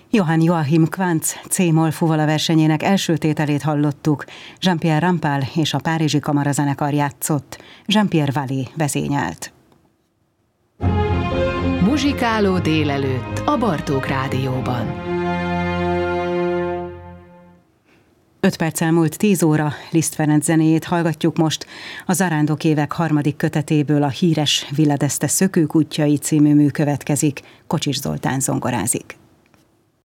Johann Joachim Quantz C-moll fuvola versenyének első tételét hallottuk. Jean-Pierre Rampal és a Párizsi Kamarazenekar játszott. Jean-Pierre Vallée vezényelt. Muzsikáló délelőtt a Bartók Rádióban. 5 perccel múlt 10 óra, Liszt Ferenc zenéjét hallgatjuk most. A Zarándok évek harmadik kötetéből a híres Villa d'Este szökőkutyjai című mű következik. Kocsis Zoltán zongorázik.